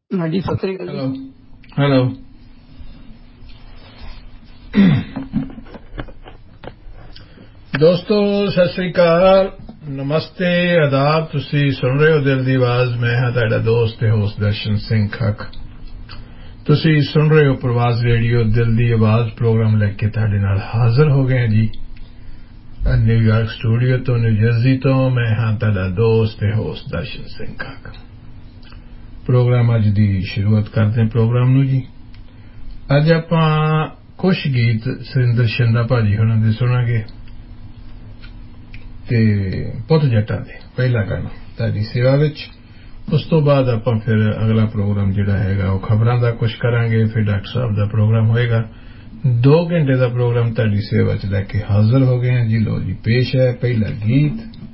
ਹਾਂਜੀ ਸਤਿ ਸ੍ਰੀ ਅਕਾਲ ਜੀ। ਹੈਲੋ ਦੋਸਤੋ, ਸਤਿ ਸ੍ਰੀ ਅਕਾਲ, ਨਮਸਤੇ, ਆਦਾਬ। ਤੁਸੀਂ ਸੁਣ ਰਹੇ ਹੋ ਦਿਲ ਦੀ ਆਵਾਜ਼। ਮੈਂ ਹਾਂ ਤੁਹਾਡਾ ਦੋਸਤ ਤੇ ਹੋਸਟ ਦਰਸ਼ਨ ਸਿੰਘ ਖੱਖ। ਤੁਸੀਂ ਸੁਣ ਰਹੇ ਹੋ ਪ੍ਰਵਾਸ ਰੇਡੀਓ ਦਿਲ ਦੀ ਆਵਾਜ਼ ਪ੍ਰੋਗਰਾਮ ਲੈ ਕੇ ਤੁਹਾਡੇ ਨਾਲ ਹਾਜ਼ਰ ਹੋ ਗਏ ਜੀ ਨਿਊਯਾਰਕ ਸਟੂਡੀਓ ਤੋਂ, ਨਿਊ ਜਰਸੀ ਤੋਂ। ਮੈਂ ਹਾਂ ਤੁਹਾਡਾ ਦੋਸਤ ਤੇ ਹੋਸਟ ਦਰਸ਼ਨ ਸਿੰਘ ਖੱਖ। ਪ੍ਰੋਗਰਾਮ ਅੱਜ ਦੀ ਸ਼ੁਰੂਆਤ ਕਰਦੇ ਹਾਂ ਪ੍ਰੋਗਰਾਮ ਨੂੰ ਜੀ। ਅੱਜ ਆਪਾਂ ਕੁਝ ਗੀਤ ਸੁਰਿੰਦਰ ਸ਼ਿੰਦਾ ਭਾਜੀ ਹੁਣਾਂ ਦੇ ਸੁਣਾਂਗੇ ਤੇ ਪੁੱਤ ਜੱਟਾਂ ਦੇ ਪਹਿਲਾ ਗਾਣਾ ਤੁਹਾਡੀ ਸੇਵਾ ਵਿੱਚ। ਉਸ ਤੋਂ ਬਾਅਦ ਆਪਾਂ ਫਿਰ ਅਗਲਾ ਪ੍ਰੋਗਰਾਮ ਜਿਹੜਾ ਹੈਗਾ ਉਹ ਖਬਰਾਂ ਦਾ ਕੁਝ ਕਰਾਂਗੇ। ਫਿਰ ਡਾਕਟਰ ਸਾਹਿਬ ਦਾ ਪ੍ਰੋਗਰਾਮ ਹੋਏਗਾ। 2 ਘੰਟੇ ਦਾ ਪ੍ਰੋਗਰਾਮ ਤੁਹਾਡੀ ਸੇਵਾ 'ਚ ਲੈ ਕੇ ਹਾਜ਼ਰ ਹੋ ਗਏ ਹਾਂ ਜੀ। ਲੋ ਜੀ, ਪੇਸ਼ ਹੈ ਪਹਿਲਾ ਗੀਤ